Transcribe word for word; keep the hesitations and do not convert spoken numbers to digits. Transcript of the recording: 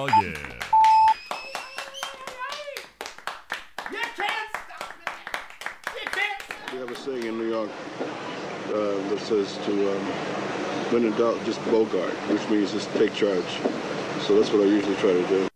Oh, yeah. You can't stop me. You can't. We have a saying in New York uh, that says to, um, when in doubt, just bogart, which means just take charge. So that's what I usually try to do.